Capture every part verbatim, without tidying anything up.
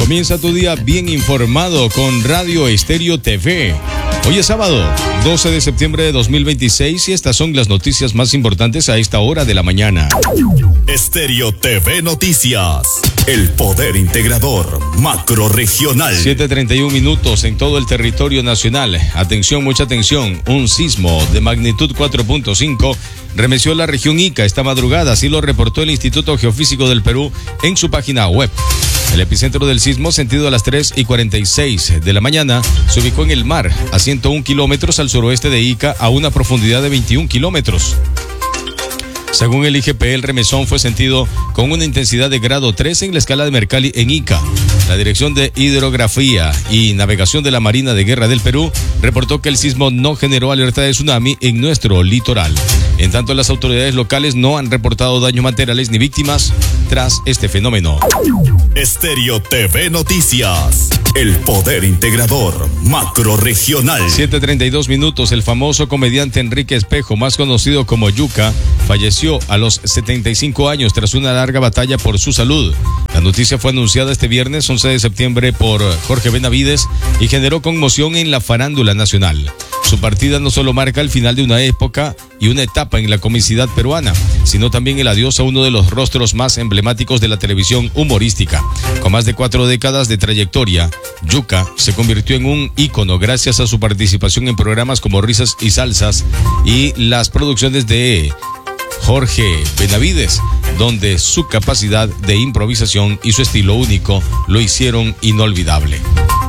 Comienza tu día bien informado con Radio Estéreo T V. Hoy es sábado, doce de septiembre de dos mil veintiséis y estas son las noticias más importantes a esta hora de la mañana. Estéreo T V Noticias, el poder integrador macrorregional. siete treinta y uno minutos en todo el territorio nacional. Atención, mucha atención. Un sismo de magnitud cuatro punto cinco remeció la región Ica esta madrugada, así lo reportó el Instituto Geofísico del Perú en su página web. El epicentro del sismo, sentido a las tres y cuarenta y seis de la mañana, se ubicó en el mar, a ciento un kilómetros al suroeste de Ica, a una profundidad de veintiún kilómetros. Según el I G P, el remesón fue sentido con una intensidad de grado tres en la escala de Mercalli en Ica. La Dirección de Hidrografía y Navegación de la Marina de Guerra del Perú reportó que el sismo no generó alerta de tsunami en nuestro litoral. En tanto, las autoridades locales no han reportado daños materiales ni víctimas tras este fenómeno. Estéreo T V Noticias, el poder integrador macrorregional. siete treinta y dos minutos. El famoso comediante Enrique Espejo, más conocido como Yuca, falleció a los setenta y cinco años tras una larga batalla por su salud. La noticia fue anunciada este viernes once de septiembre por Jorge Benavides y generó conmoción en la farándula nacional. Su partida no solo marca el final de una época y una etapa en la comicidad peruana, sino también el adiós a uno de los rostros más emblemáticos de la televisión humorística. Con más de cuatro décadas de trayectoria, Yuca se convirtió en un ícono gracias a su participación en programas como Risas y Salsas y las producciones de Jorge Benavides, donde su capacidad de improvisación y su estilo único lo hicieron inolvidable.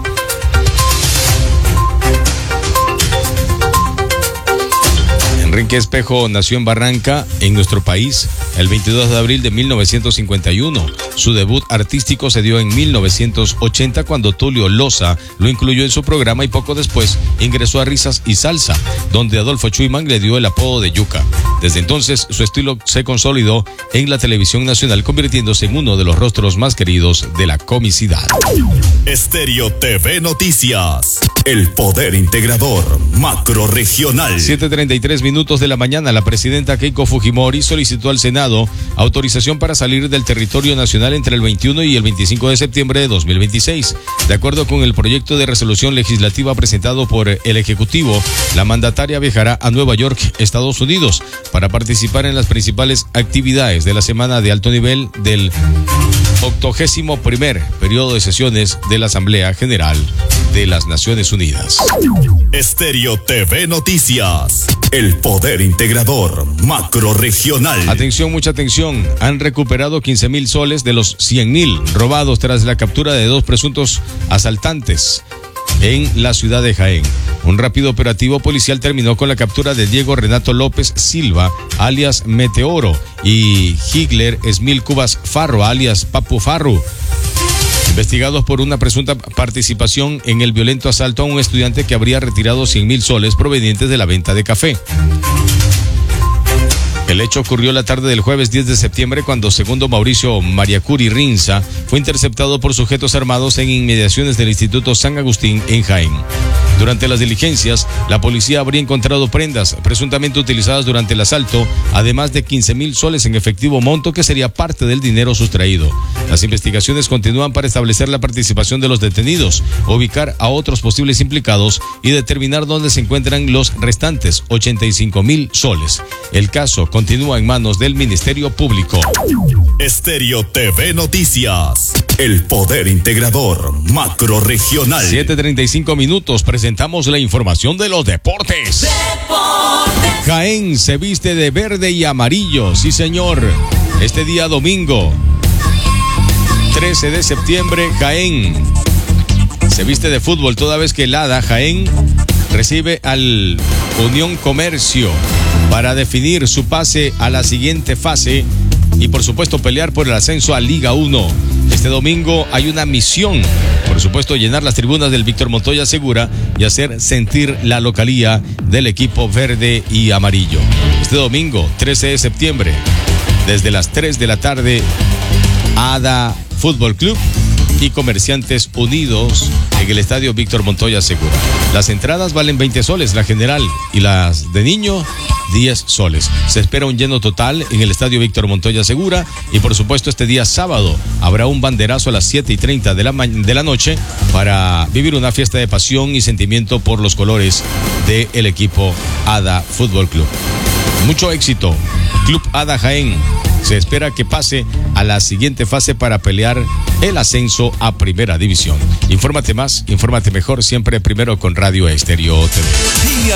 Enrique Espejo nació en Barranca, en nuestro país, el veintidós de abril de mil novecientos cincuenta y uno. Su debut artístico se dio en mil novecientos ochenta cuando Tulio Loza lo incluyó en su programa y poco después ingresó a Risas y Salsa, donde Adolfo Chuyman le dio el apodo de Yuca. Desde entonces, su estilo se consolidó en la televisión nacional, convirtiéndose en uno de los rostros más queridos de la comicidad. Estéreo T V Noticias, el poder integrador macrorregional. siete treinta y tres minutos de la mañana, la presidenta Keiko Fujimori solicitó al Senado autorización para salir del territorio nacional entre el veintiuno y el veinticinco de septiembre de dos mil veintiséis. De acuerdo con el proyecto de resolución legislativa presentado por el Ejecutivo, la mandataria viajará a Nueva York, Estados Unidos, para participar en las principales actividades de la semana de alto nivel del octogésimo primer periodo de sesiones de la Asamblea General de las Naciones Unidas. Estéreo T V Noticias, el poder integrador macrorregional. Atención, mucha atención. Han recuperado quince mil soles de los cien mil robados tras la captura de dos presuntos asaltantes en la ciudad de Jaén. Un rápido operativo policial terminó con la captura de Diego Renato López Silva, alias Meteoro, y Higler Esmil Cubas Farro, alias Papu Farru, investigados por una presunta participación en el violento asalto a un estudiante que habría retirado cien mil soles provenientes de la venta de café. El hecho ocurrió la tarde del jueves diez de septiembre cuando segundo Mauricio Mariacuri Rinza fue interceptado por sujetos armados en inmediaciones del Instituto San Agustín en Jaén. Durante las diligencias, la policía habría encontrado prendas presuntamente utilizadas durante el asalto, además de quince mil soles en efectivo, monto que sería parte del dinero sustraído. Las investigaciones continúan para establecer la participación de los detenidos, ubicar a otros posibles implicados y determinar dónde se encuentran los restantes ochenta y cinco mil soles. El caso continúa en manos del Ministerio Público. Estéreo T V Noticias, el poder integrador macrorregional. siete treinta y cinco minutos, presentamos la información de los deportes. Deportes. Jaén se viste de verde y amarillo, sí señor. Este día domingo, trece de septiembre, Jaén se viste de fútbol toda vez que el Hada Jaén recibe al Unión Comercio para definir su pase a la siguiente fase y por supuesto pelear por el ascenso a Liga uno. Este domingo hay una misión, por supuesto llenar las tribunas del Víctor Montoya Segura y hacer sentir la localía del equipo verde y amarillo. Este domingo, trece de septiembre, desde las tres de la tarde, Hada Fútbol Club y Comerciantes Unidos en el estadio Víctor Montoya Segura. Las entradas valen veinte soles, la general, y las de niño diez soles. Se espera un lleno total en el estadio Víctor Montoya Segura y por supuesto este día sábado habrá un banderazo a las siete y treinta de la, ma- de la noche para vivir una fiesta de pasión y sentimiento por los colores del equipo Ada Fútbol Club. Mucho éxito, Club Ada Jaén. Se espera que pase a la siguiente fase para pelear el ascenso a Primera División. Infórmate más, infórmate mejor, siempre primero con Radio Estéreo T V.